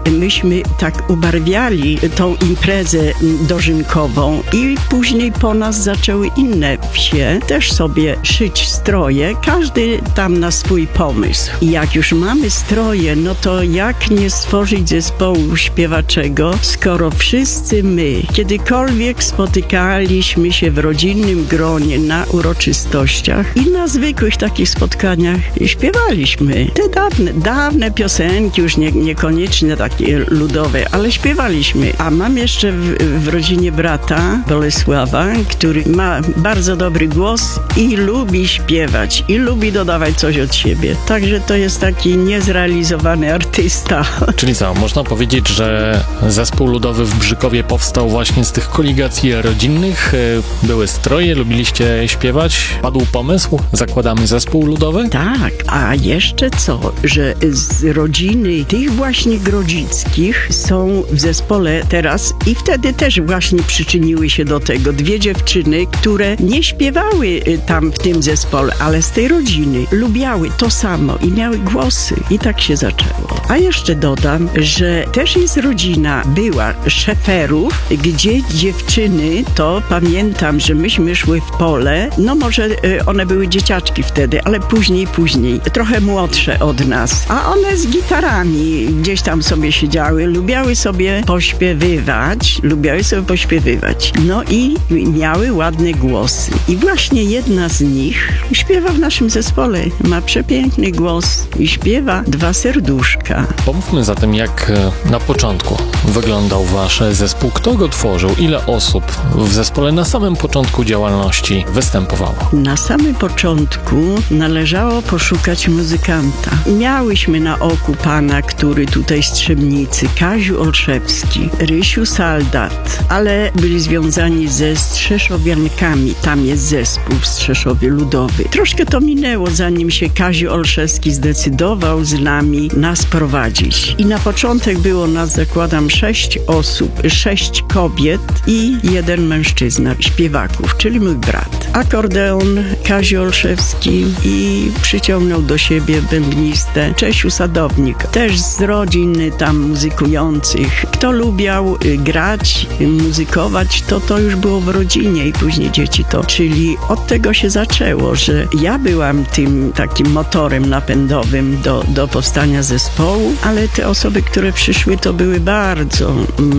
myśmy tak ubarwiali tą imprezę dożynkową i później po nas zaczęły inne wsie też sobie szyć stroje, każdy tam na swój pomysł. I jak już mamy stroje, no to jak nie stworzyć zespołu śpiewaczego, skoro wszyscy my kiedykolwiek spotykaliśmy się w rodzinnym gronie na uroczystościach i na zwykłych takich spotkaniach śpiewaliśmy. Te dawne piosenki, już niekoniecznie takie ludowe, ale śpiewaliśmy. A mam jeszcze w rodzinie brata Bolesława, który ma bardzo dobry głos i lubi śpiewać i lubi dodawać coś od siebie. Także to jest taki niezrealizowany artysta. Czyli co, można powiedzieć, że zespół ludowy w Brzykowie powstał właśnie z tych koligacji rodzinnych? Były stroje, lubiliście śpiewać? Padł pomysł? Zakładamy zespół ludowy? Tak, a jeszcze co, że z rodziny tych właśnie Grodzickich są w zespole teraz i wtedy też właśnie przyczyniły się do tego dwie dziewczyny, które nie śpiewały tam w tym zespole, ale z tej rodziny lubiały to samo i miały głosy i tak się zaczęło. A jeszcze dodam, że też jest rodzina, była Szeferów, gdzie dziewczyny, to pamiętam, że myśmy szły w pole, no może one były dzieciaczki wtedy, ale później, trochę młodsze od nas, a one z gitarami gdzieś tam sobie siedziały, lubiały sobie pośpiewywać, no i miały ładne głosy. I właśnie jedna z nich śpiewa w naszym zespole, ma przepiękny głos i śpiewa Dwa serduszka. Pomówmy zatem, jak na początku wyglądał wasz zespół, kto go tworzył, ile osób w zespole na samym początku działalności występowało? Na samym początku należało poszukać muzykanta. Miałyśmy na oku pana, który tutaj z Trzebnicy, Kaziu Olszewski, Rysiu Saldat, ale byli związani ze Strzeszowiankami. Tam jest zespół w Strzeszowie Ludowy. Troszkę to minęło, zanim się Kaziu Olszewski zdecydował z nami nas prowadzić. I na początek było nas, zakładam, 6 osób, 6 kobiet i 1 mężczyzna, śpiewaków, czyli mój brat. Akordeon Kaziu Olszewski i przyciągnął do siebie bębnistę Czesiu Sadownik, też z rodzin tam muzykujących. Kto lubiał grać, muzykować, to już było w rodzinie i później dzieci to. Czyli od tego się zaczęło, że ja byłam tym takim motorem napędowym do powstania zespołu, ale te osoby, które przyszły, to były bardzo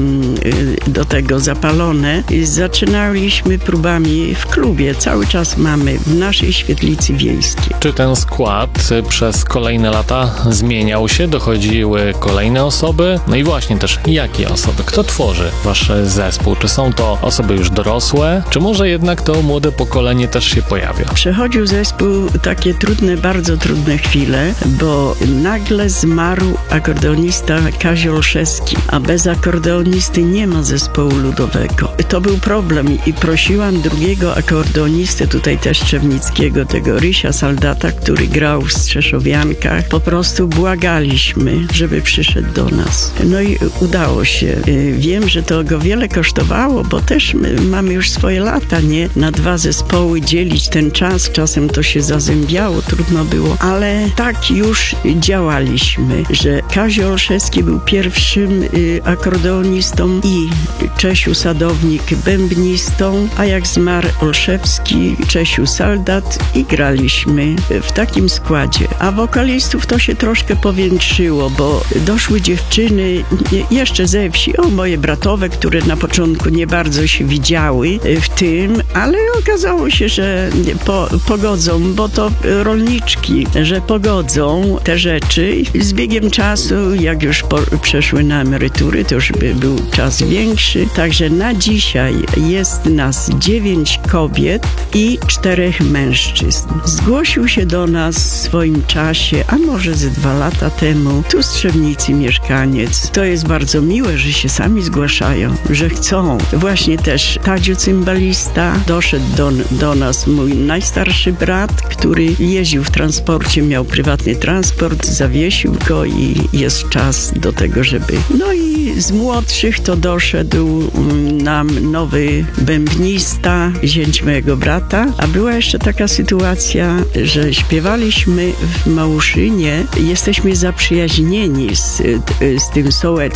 do tego zapalone. Zaczynaliśmy próbami w klubie. Cały czas mamy w naszej świetlicy wiejskiej. Czy ten skład przez kolejne lata zmieniał się? Dochodziły kolejne osoby? No i właśnie też, jakie osoby? Kto tworzy wasz zespół? Czy są to osoby już dorosłe? Czy może jednak to młode pokolenie też się pojawia? Przechodził zespół takie trudne, bardzo trudne chwile, bo nagle zmarł akordeonista Kazio Olszewski, a bez akordeonisty nie ma zespołu ludowego. To był problem i prosiłam drugiego akordeonistę, tutaj też Trzebnickiego, tego Rysia Saldata, który grał w Strzeszowiankach. Po prostu błagaliśmy, żeby przyszedł do nas. No i udało się. Wiem, że to go wiele kosztowało, bo też my mamy już swoje lata, nie? Na 2 zespoły dzielić ten czas. Czasem to się zazębiało, trudno było, ale tak już działaliśmy, że Kazio Olszewski był pierwszym akordeonistą i Czesiu Sadownik bębnistą, a jak zmarł Olszewski, Czesiu Saldat i graliśmy w takim składzie. A wokalistów to się troszkę powiększyło, bo doszły dziewczyny jeszcze ze wsi, moje bratowe, które na początku nie bardzo się widziały w tym, ale okazało się, że pogodzą, bo to rolniczki, że pogodzą te rzeczy. Z biegiem czasu, jak już przeszły na emerytury, to już był czas większy. Także na dzisiaj jest nas 9 kobiet i 4 mężczyzn. Zgłosił się do nas w swoim czasie, a może ze 2 lata temu, tu z Trzebnicy mieszkaniec. To jest bardzo miłe, że się sami zgłaszają, że chcą. Właśnie też Tadziu cymbalista, doszedł do nas mój najstarszy brat, który jeździł w transporcie, miał prywatny transport, zawiesił go i jest czas do tego, żeby... No i z młodszych to doszedł nam nowy bębnista, zięć mojego brata, a była jeszcze taka sytuacja, że śpiewaliśmy w Małuszynie, jesteśmy zaprzyjaźnieni z tym sołectwem.